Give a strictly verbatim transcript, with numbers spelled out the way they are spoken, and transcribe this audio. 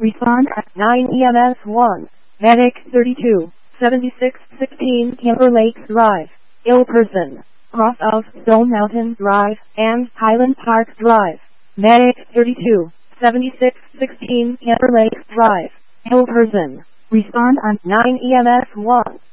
Respond at nine E M S one. Medic thirty-two, seventy-six sixteen Timber Lakes Drive, ill person, cross of Stone Mountain Drive and Highland Park Drive. Medic thirty-two, seventy-six sixteen Timber Lakes Drive, ill person. Respond on nine E M S one.